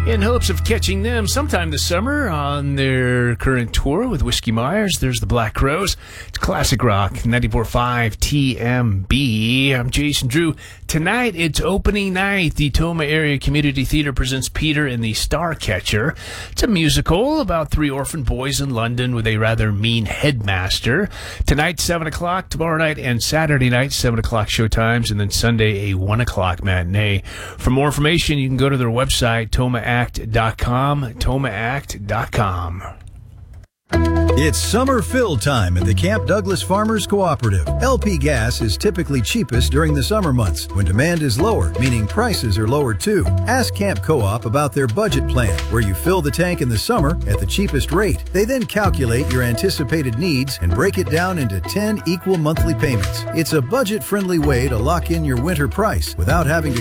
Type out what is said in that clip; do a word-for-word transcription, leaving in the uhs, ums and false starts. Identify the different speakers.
Speaker 1: in hopes of catching them sometime this summer on their current tour with Whiskey Myers. There's the Black Crowes. It's Classic Rock, ninety-four point five T M B. I'm Jason Drew. Tonight, it's opening night. The Tomah Area Community Theater presents Peter and the Starcatcher. It's a musical about three orphan boys in London with a rather mean headmaster. Tonight, seven o'clock. Tomorrow night and Saturday night, seven o'clock showtimes. And then Sunday, a one o'clock matinee. For more information, you can go to their website, tomah act dot com, tomah act dot com.
Speaker 2: It's summer fill time at the Camp Douglas Farmers Cooperative. L P gas is typically cheapest during the summer months when demand is lower, meaning prices are lower too. Ask Camp Co-op about their budget plan, where you fill the tank in the summer at the cheapest rate. They then calculate your anticipated needs and break it down into ten equal monthly payments. It's a budget-friendly way to lock in your winter price without having to